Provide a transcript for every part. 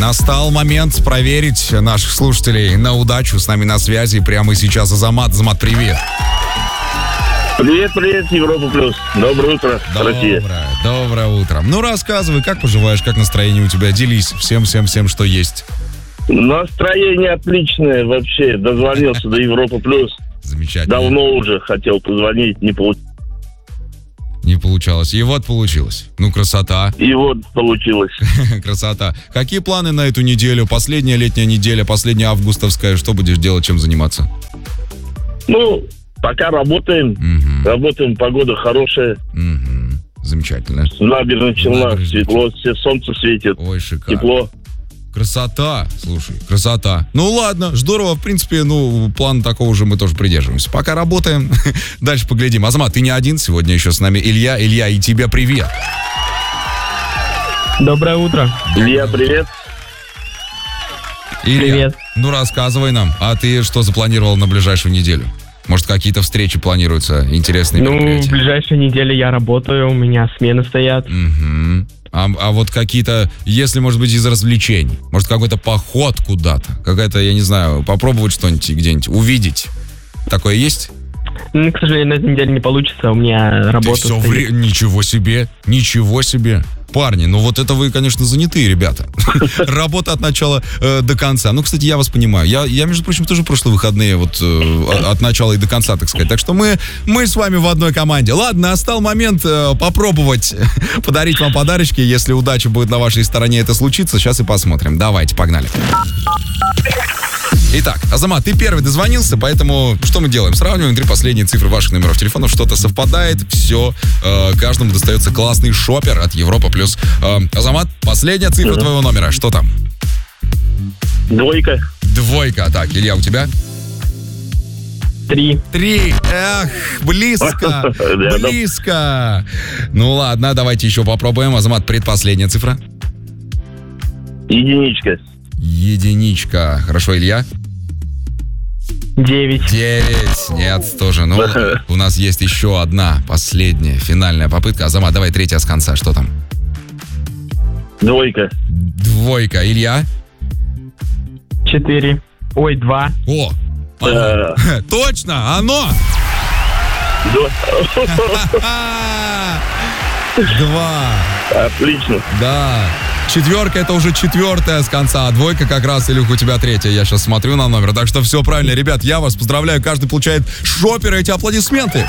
Настал момент проверить наших слушателей на удачу. С нами на связи прямо сейчас Азамат. Азамат, привет. Привет, Европа Плюс. Доброе утро, Россия. Доброе утро. Ну, рассказывай, как поживаешь, как настроение у тебя? Делись всем, что есть. Настроение отличное вообще. Дозвонился до Европа Плюс. Замечательно. Давно уже хотел позвонить, не получилось. Не получалось. И вот получилось. Ну, красота. И вот получилось. Красота. Какие планы на эту неделю? Последняя летняя неделя, последняя августовская. Что будешь делать, чем заниматься? Ну, пока работаем. Работаем, погода хорошая. Замечательно. Набережная Челна, светло, солнце светит. Ой, шикарно. Тепло. Красота, слушай, красота. Ну ладно, здорово, в принципе, план такого же мы тоже придерживаемся. Пока работаем, дальше поглядим. Азамат, ты не один, сегодня еще с нами Илья. Илья, и тебе привет. Доброе утро. Илья, привет. Илья, привет. Ну рассказывай нам, а ты что запланировал на ближайшую неделю? Может, какие-то встречи планируются, интересные мероприятия? В ближайшие недели я работаю, у меня смены стоят. А вот какие-то, если, может быть, из развлечений, может, какой-то поход куда-то, какая-то, я не знаю, попробовать что-нибудь где-нибудь, увидеть. Такое есть? К сожалению, на этой неделе не получится, у меня работа стоит. Ничего себе. Парни, ну вот это вы, конечно, занятые ребята. Работа от начала до конца. Ну, кстати, я вас понимаю. Я, между прочим, тоже прошлые выходные вот от начала и до конца, так сказать. Так что мы с вами в одной команде. Ладно, настал момент попробовать подарить вам подарочки. Если удача будет на вашей стороне, это случится. Сейчас и посмотрим. Давайте, погнали. Итак, Азамат, ты первый дозвонился, поэтому что мы делаем? Сравниваем 3 последние цифры ваших номеров телефонов, что-то совпадает, все, каждому достается классный шопер от Европа Плюс. Азамат, последняя цифра твоего номера, что там? 2. 2, так, Илья, у тебя? 3. Эх, близко. Ну ладно, давайте еще попробуем. Азамат, предпоследняя цифра? 1. Хорошо, Илья? 9. Нет, тоже. Ну, у нас есть еще одна последняя, финальная попытка. Азамат, давай третья с конца. Что там? 2. Илья? 4. 2. О! Точно! Оно! 2. Отлично. Да. 4 это уже 4 с конца, а 2 как раз, Илюх, у тебя 3. Я сейчас смотрю на номер. Так что все правильно, ребят, я вас поздравляю. Каждый получает шопер, эти аплодисменты.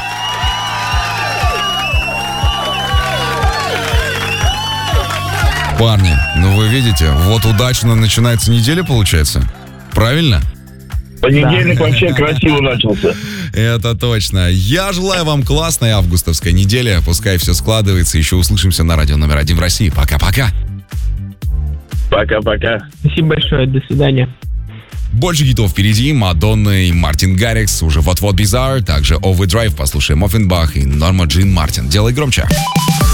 Парни, ну вы видите, вот удачно начинается неделя, получается. Правильно? Понедельник вообще красиво начался. Это точно. Я желаю вам классной августовской недели. Пускай все складывается. Еще услышимся на радио номер 1 в России. Пока-пока. Пока-пока. Спасибо большое, до свидания. Больше хитов впереди. Мадонна и Мартин Гаррикс. Уже вот-вот Bizarre. Также Overdrive. Послушаем Offenbach и Норма Джин Мартин. Делай громче.